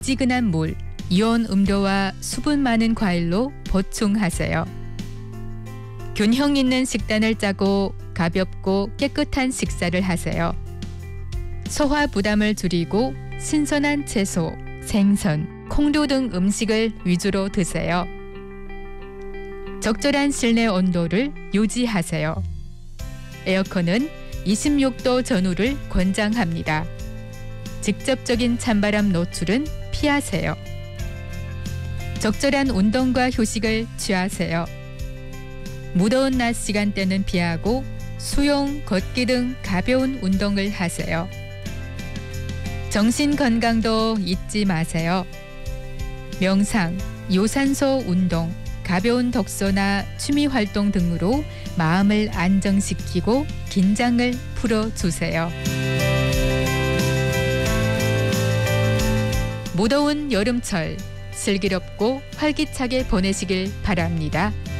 찌근한 물, 이온 음료와 수분 많은 과일로 보충하세요. 균형 있는 식단을 짜고 가볍고 깨끗한 식사를 하세요. 소화 부담을 줄이고 신선한 채소, 생선, 콩류 등 음식을 위주로 드세요. 적절한 실내 온도를 유지하세요. 에어컨은 26도 전후를 권장합니다. 직접적인 찬바람 노출은 피하세요. 적절한 운동과 휴식을 취하세요. 무더운 낮 시간대는 피하고 수영, 걷기 등 가벼운 운동을 하세요. 정신 건강도 잊지 마세요. 명상, 유산소 운동, 가벼운 독서나 취미 활동 등으로 마음을 안정시키고 긴장을 풀어주세요. 무더운 여름철 슬기롭고 활기차게 보내시길 바랍니다.